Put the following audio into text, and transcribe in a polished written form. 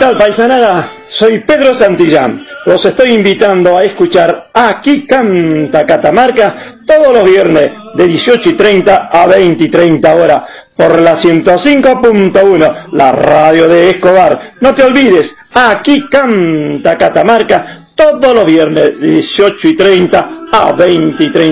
tal, paisanada? Soy Pedro Santillán. Los estoy invitando a escuchar Aquí Canta Catamarca todos los viernes de 18:30 a 20:30 horas por la 105.1, la radio de Escobar. No te olvides, Aquí Canta Catamarca todos los viernes de 18:30 a 20:30.